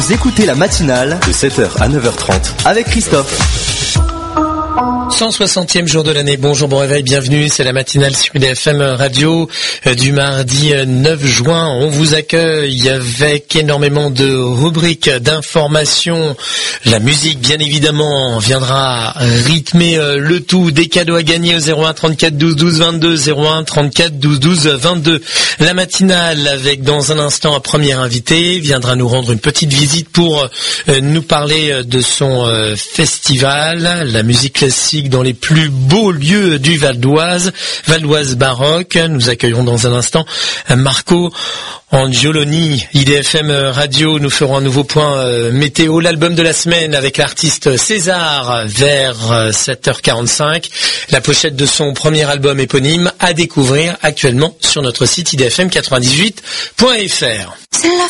Vous écoutez la matinale de 7h à 9h30 avec Christophe. 160e jour de l'année. Bonjour, bon réveil, bienvenue. C'est la matinale sur IDFM Radio du mardi 9 juin. On vous accueille avec énormément de rubriques, d'informations. La musique, bien évidemment, viendra rythmer le tout. Des cadeaux à gagner au 01 34 12 12 22, 01 34 12 12 22. La matinale avec, dans un instant, un premier invité viendra nous rendre une petite visite pour nous parler de son festival, la musique classique dans les plus beaux lieux du Val d'Oise baroque. Nous accueillerons dans un instant Marco Angioloni. IDFM Radio, nous ferons un nouveau point météo, l'album de la semaine avec l'artiste César vers 7h45. La pochette de son premier album éponyme à découvrir actuellement sur notre site idfm98.fr.